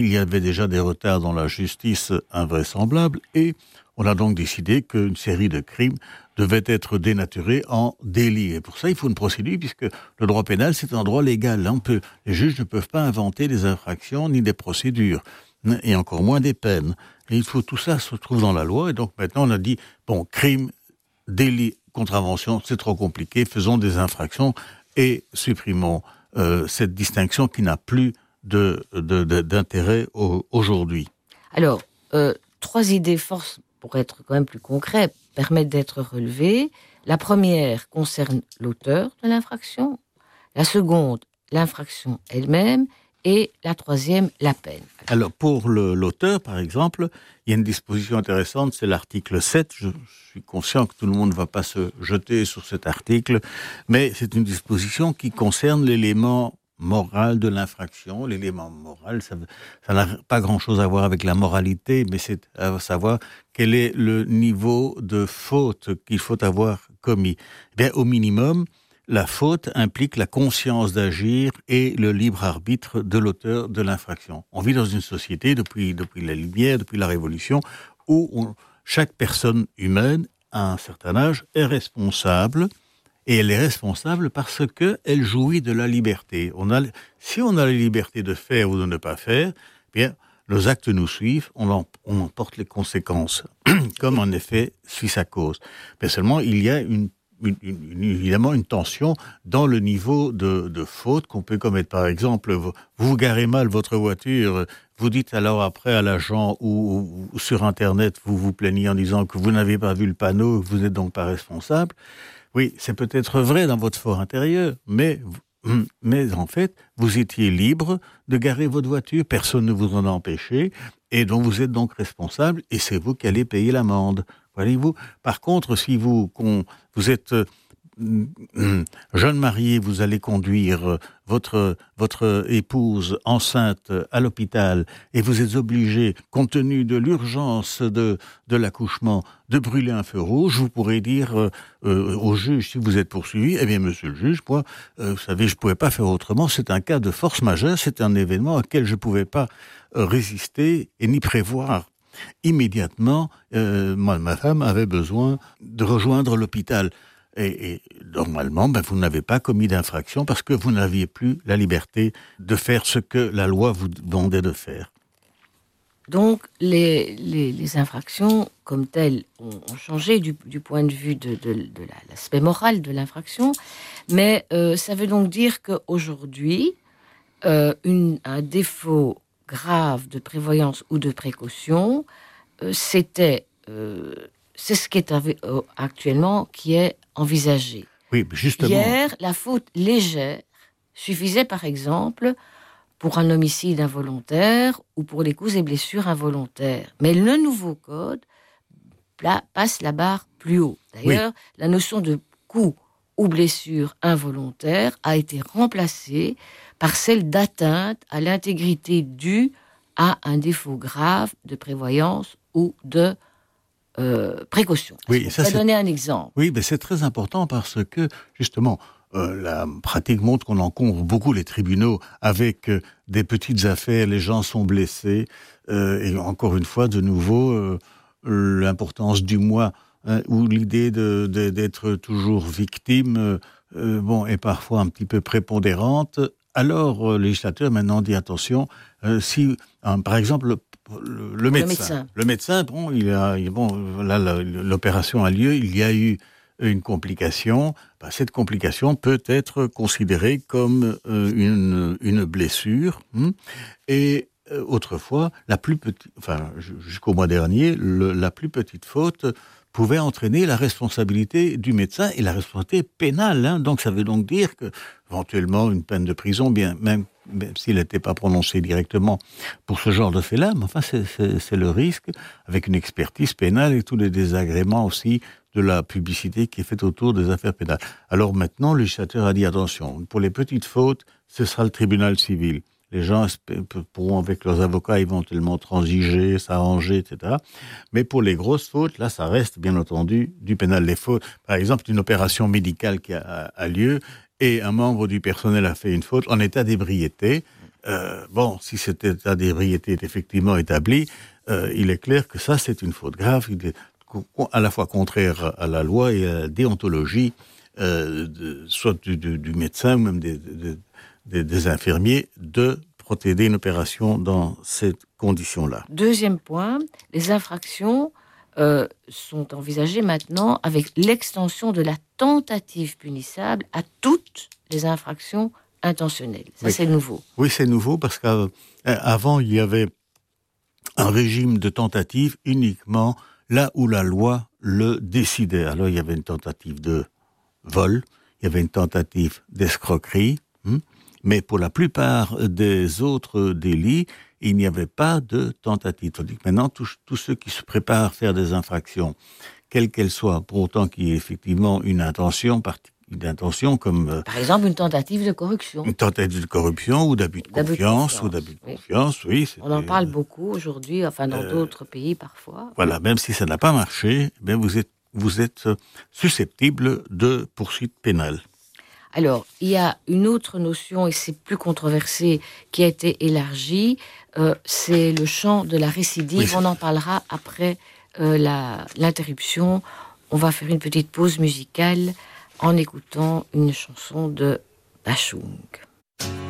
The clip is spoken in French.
Il y avait déjà des retards dans la justice invraisemblables et on a donc décidé qu'une série de crimes devait être dénaturés en délits. Et pour ça, il faut une procédure puisque le droit pénal, c'est un droit légal. Les juges ne peuvent pas inventer des infractions ni des procédures, et encore moins des peines. Et tout ça se trouve dans la loi. Et donc maintenant, on a dit, crime, délit, contravention, c'est trop compliqué, faisons des infractions et supprimons cette distinction qui n'a plus d'intérêt aujourd'hui. Alors, 3 idées forces, pour être quand même plus concret, permettent d'être relevées. La première concerne l'auteur de l'infraction, la seconde, l'infraction elle-même, et la troisième, la peine. Alors, pour l'auteur, par exemple, il y a une disposition intéressante, c'est l'article 7. Je suis conscient que tout le monde ne va pas se jeter sur cet article, mais c'est une disposition qui concerne l'élément moral de l'infraction. L'élément moral, ça n'a pas grand-chose à voir avec la moralité, mais c'est à savoir quel est le niveau de faute qu'il faut avoir commis. Eh bien, au minimum, la faute implique la conscience d'agir et le libre arbitre de l'auteur de l'infraction. On vit dans une société, depuis la Lumière, depuis la Révolution, où chaque personne humaine, à un certain âge, est responsable. Et elle est responsable parce qu'elle jouit de la liberté. Si on a la liberté de faire ou de ne pas faire, eh bien, nos actes nous suivent, on en porte les conséquences, comme en effet suit sa cause. Mais seulement, il y a évidemment une tension dans le niveau de faute qu'on peut commettre. Par exemple, vous garez mal votre voiture, vous dites alors après à l'agent ou sur Internet, vous vous plaignez en disant que vous n'avez pas vu le panneau, que vous n'êtes donc pas responsable. Oui, c'est peut-être vrai dans votre fort intérieur, mais en fait, vous étiez libre de garer votre voiture, personne ne vous en a empêché, et donc vous êtes donc responsable, et c'est vous qui allez payer l'amende. Voyez-vous. Par contre, si vous êtes jeune marié, vous allez conduire votre épouse enceinte à l'hôpital et vous êtes obligé, compte tenu de l'urgence de l'accouchement, de brûler un feu rouge, vous pourrez dire au juge, si vous êtes poursuivi, eh bien monsieur le juge, moi, vous savez, je ne pouvais pas faire autrement, c'est un cas de force majeure, c'est un événement auquel je ne pouvais pas résister et ni prévoir. Immédiatement, ma femme avait besoin de rejoindre l'hôpital. Et normalement, vous n'avez pas commis d'infraction parce que vous n'aviez plus la liberté de faire ce que la loi vous demandait de faire. Donc, les infractions, comme telles, ont changé du point de vue de l'aspect moral de l'infraction, mais ça veut donc dire qu'aujourd'hui, un défaut grave de prévoyance ou de précaution, c'est ce qui est actuellement qui est envisagé. Oui, justement. Hier, la faute légère suffisait, par exemple, pour un homicide involontaire ou pour les coups et blessures involontaires. Mais le nouveau code passe la barre plus haut. D'ailleurs, la notion de coup ou blessure involontaire a été remplacée par celle d'atteinte à l'intégrité due à un défaut grave de prévoyance ou de précaution. Oui, ça, donner un exemple. Oui, mais c'est très important parce que, justement, la pratique montre qu'on encombre beaucoup les tribunaux avec des petites affaires, les gens sont blessés, et encore une fois, de nouveau, l'importance du moi, ou l'idée d'être toujours victime, est parfois un petit peu prépondérante. Alors, le législateur maintenant dit attention, si, par exemple, le médecin, l'opération a lieu, il y a eu une complication, cette complication peut être considérée comme une blessure, et autrefois, jusqu'au mois dernier, la plus petite faute pouvait entraîner la responsabilité du médecin et la responsabilité pénale. Donc ça veut donc dire que, éventuellement, une peine de prison, même s'il n'était pas prononcé directement pour ce genre de fait-là, mais enfin c'est le risque, avec une expertise pénale et tous les désagréments aussi de la publicité qui est faite autour des affaires pénales. Alors maintenant, le législateur a dit attention, pour les petites fautes, ce sera le tribunal civil. Les gens pourront, avec leurs avocats, éventuellement transiger, s'arranger, etc. Mais pour les grosses fautes, là, ça reste, bien entendu, du pénal. Les fautes, par exemple, une opération médicale qui a lieu et un membre du personnel a fait une faute en état d'ébriété, Bon, si cet état d'ébriété est effectivement établi, il est clair que ça, c'est une faute grave, il est à la fois contraire à la loi et à la déontologie, soit du médecin ou même des infirmiers, de procéder à une opération dans ces conditions-là. Deuxième point, les infractions sont envisagées maintenant avec l'extension de la tentative punissable à toutes les infractions intentionnelles. Ça, oui. C'est nouveau. Oui, c'est nouveau parce qu'avant, il y avait un régime de tentative uniquement là où la loi le décidait. Alors, il y avait une tentative de vol, il y avait une tentative d'escroquerie, mais pour la plupart des autres délits, il n'y avait pas de tentative. Tandis que maintenant, tous ceux qui se préparent à faire des infractions, quelles qu'elles soient, pour autant qu'il y ait effectivement une intention comme... Par exemple, une tentative de corruption. Une tentative de corruption ou d'abus de confiance. Oui. On en parle beaucoup aujourd'hui, enfin dans d'autres pays parfois. Voilà, même si ça n'a pas marché, vous êtes susceptible de poursuites pénales. Alors, il y a une autre notion, et c'est plus controversé, qui a été élargie, c'est le champ de la récidive. Oui, on en parlera après l'interruption. On va faire une petite pause musicale en écoutant une chanson de Bashung.